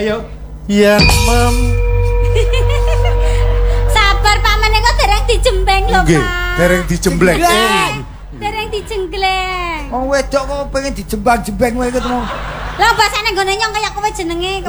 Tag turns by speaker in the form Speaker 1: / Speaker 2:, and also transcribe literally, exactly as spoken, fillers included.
Speaker 1: Ayo. Yen mem.
Speaker 2: Sabar pamane kok dereng dijembeng lho, Pak.
Speaker 1: Nggih, dereng dijemblek.
Speaker 2: Dereng dijenggleng.
Speaker 3: Wong wedok kok pengen dijembang-jembeng wae ketemu.
Speaker 2: Lah basane nggone nyong kaya kowe jenenge